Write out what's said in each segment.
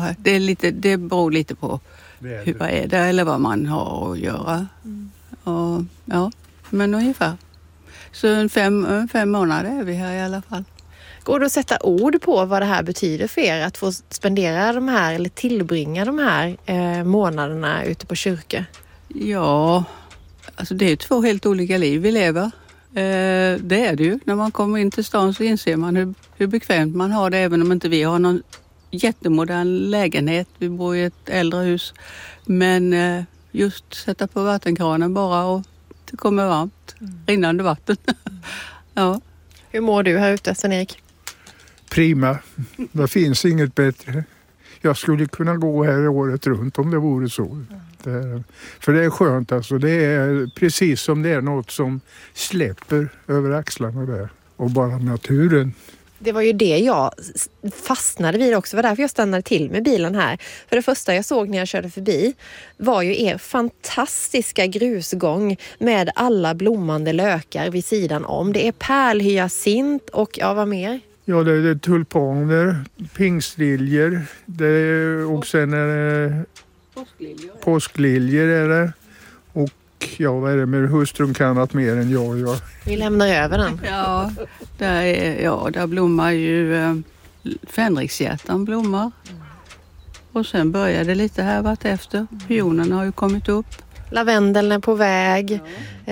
ungefär. Det beror lite på hur vad är det eller vad man har att göra. Och, ja, men ungefär. Så 5 månader är vi här i alla fall. Går det att sätta ord på vad det här betyder för er? Att få spendera de här eller tillbringa de här månaderna ute på kyrka? Ja, alltså det är 2 helt olika liv vi lever. Det är det ju. När man kommer in till stan så inser man hur bekvämt man har det, även om inte vi har någon jättemodern lägenhet. Vi bor i ett äldre hus. Men just sätta på vattenkranen bara och det kommer varmt. Rinnande vatten. Ja. Hur mår du här ute, Sven-Erik? Prima. Det finns inget bättre. Jag skulle kunna gå här året runt om det vore så. För det är skönt alltså. Det är precis som det är något som släpper över axlarna där. Och bara naturen. Det var ju det jag fastnade vid också. Det var därför jag stannade till med bilen här. För det första jag såg när jag körde förbi var ju er fantastiska grusgång med alla blommande lökar vid sidan om. Det är pärlhyacint och vad mer? Ja, det är tulpaner, pingstliljor och sen är det påskliljor är det. Och ja, vad är det med hustrun kan att mer än jag. Vi lämnar över den. Ja, där blommar ju fänrikshjärtan blommar. Och sen börjar det lite här vart efter. Pionerna har ju kommit upp. Lavendeln är på väg.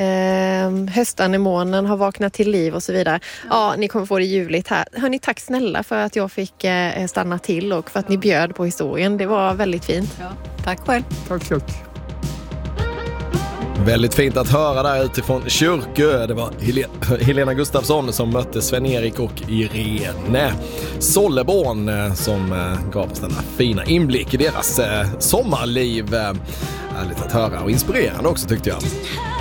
Höstanemonen har vaknat till liv och så vidare. Ja, ni kommer få det ljuvligt här. Hörni, tack snälla för att jag fick stanna till och för att ni bjöd på historien. Det var väldigt fint. Ja, tack själv. Tack. Väldigt fint att höra där utifrån Kyrkö. Det var Helena Gustafsson som mötte Sven-Erik och Irene Solleborn som gav oss denna fina inblick i deras sommarliv. Härligt att höra och inspirerande också tyckte jag.